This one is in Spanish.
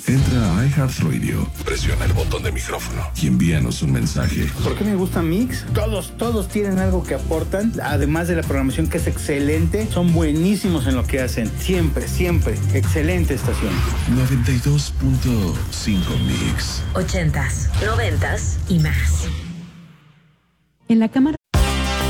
Entra a iHeartRadio, presiona el botón de micrófono y envíanos un mensaje. ¿Por qué me gusta Mix? Todos tienen algo que aportan, además de la programación que es excelente, son buenísimos en lo que hacen. Siempre, excelente estación. 92.5 Mix. 80s, 90s y más. En la Cámara